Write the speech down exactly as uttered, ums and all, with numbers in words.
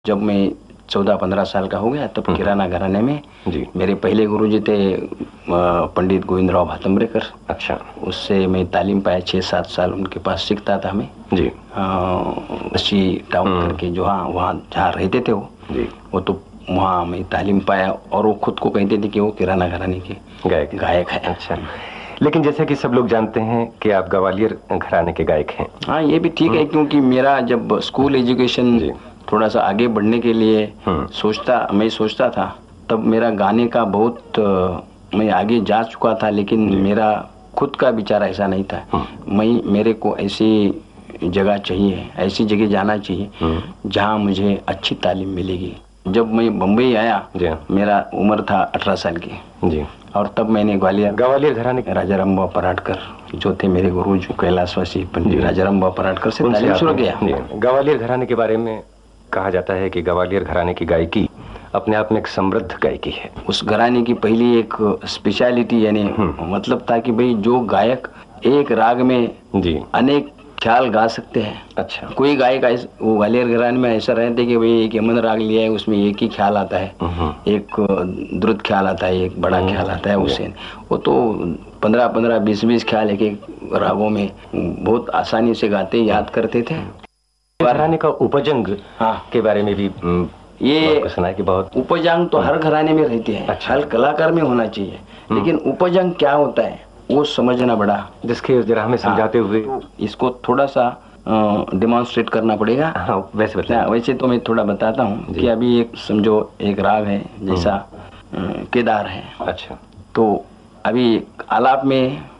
जब मैं चौदह पंद्रह साल का हो गया तब किराना घराने में जी मेरे पहले गुरुजी थे पंडित गोविंदराव भातंब्रेकर। अच्छा। उससे मैं तालीम पाया, छः सात साल उनके पास सीखता था मैं जी अस्सी टाउन करके जो हाँ वहाँ जहाँ रहते थे वो जी वो तो वहाँ मैं तालीम पाया और वो खुद को कहते थे कि वो किराना घराने के गायक गायक है। अच्छा, लेकिन जैसे कि सब लोग जानते हैं कि आप ग्वालियर घराने के गायक हैं। हाँ ये भी ठीक है, क्योंकि मेरा जब स्कूल एजुकेशन थोड़ा सा आगे बढ़ने के लिए सोचता मैं सोचता था तब मेरा गाने का बहुत मैं आगे जा चुका था, लेकिन मेरा खुद का विचार ऐसा नहीं था। मैं मेरे को ऐसी जगह चाहिए, ऐसी जगह जाना चाहिए जहाँ मुझे अच्छी तालीम मिलेगी। जब मैं बम्बई आया मेरा उम्र था अठारह साल की जी, और तब मैंने ग्वालियर ग्वालियर घराने राजा रामबाव पराडकर जो थे मेरे गुरु जो कैलाशवासी पंडित राजा रामबाव पराडकर से तालीम शुरू किया। ग्वालियर घराने के बारे में कहा जाता है कि ग्वालियर घराने की गायकी अपने आप में एक समृद्ध गायकी है। उस घराने की पहली एक स्पेशलिटी यानी मतलब था कि भाई जो गायक एक राग में जी अनेक ख्याल गा सकते हैं। अच्छा, कोई गायक वो ग्वालियर घराने में ऐसा रहते कि भाई एक यमन राग लिया है उसमें एक ही ख्याल आता है, एक द्रुत ख्याल आता है, एक बड़ा ख्याल आता है। उससे वो तो पंद्रह पंद्रह बीस बीस ख्याल एक एक रागों में बहुत आसानी से गाते याद करते थे। घराने का उपजंग हाँ के बारे में भी ये सुना है कि बहुत उपजंग तो हर घराने में रहते हैं। अच्छा, हर कलाकार में होना चाहिए, लेकिन उपजंग क्या होता है वो समझना बड़ा, जिसके जरा हमें समझाते हुए इसको थोड़ा सा डेमोन्स्ट्रेट करना पड़ेगा। हाँ, वैसे बताया। वैसे तो मैं थोड़ा बताता हूँ कि अभी एक समझो एक राग है जैसा केदार है। अच्छा, तो अभी आलाप में